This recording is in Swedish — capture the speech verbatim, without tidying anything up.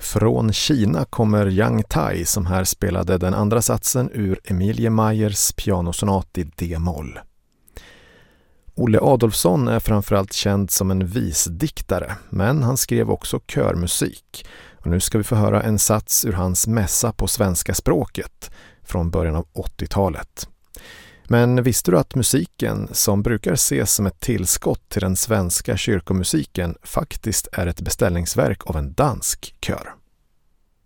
Från Kina kommer Yang Tai som här spelade den andra satsen ur Emilie Meyers pianosonat i D-moll. Olle Adolphson är framförallt känd som en visdiktare, men han skrev också körmusik. Och nu ska vi få höra en sats ur hans mässa på svenska språket från början av åttiotalet. Men visste du att musiken, som brukar ses som ett tillskott till den svenska kyrkomusiken, faktiskt är ett beställningsverk av en dansk kör?